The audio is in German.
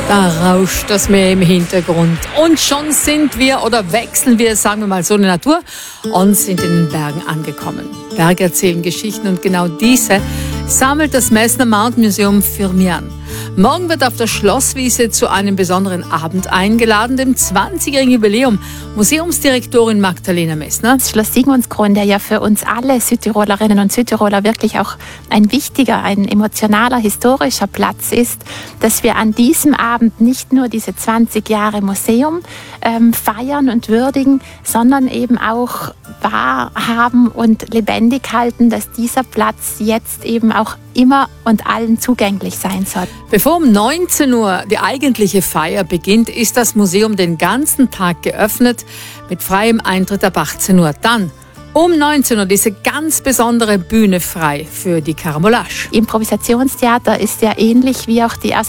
Da rauscht das Meer im Hintergrund. Und schon sind wir oder wechseln wir, sagen wir mal so, in der Natur und sind in den Bergen angekommen. Berge erzählen Geschichten und genau diese sammelt das Messner Mountain Museum für mich an. Morgen wird auf der Schlosswiese zu einem besonderen Abend eingeladen, dem 20-jährigen Jubiläum. Museumsdirektorin Magdalena Messner. Das Schloss Sigmundskron, der ja für uns alle Südtirolerinnen und Südtiroler wirklich auch ein wichtiger, ein emotionaler, historischer Platz ist, dass wir an diesem Abend nicht nur diese 20 Jahre Museum feiern und würdigen, sondern eben auch wahrhaben und lebendig halten, dass dieser Platz jetzt eben auch immer und allen zugänglich sein soll. Bevor um 19 Uhr die eigentliche Feier beginnt, ist das Museum den ganzen Tag geöffnet, mit freiem Eintritt ab 18 Uhr. Dann um 19 Uhr diese ganz besondere Bühne frei für die Karambolage. Improvisationstheater ist ja ähnlich wie auch die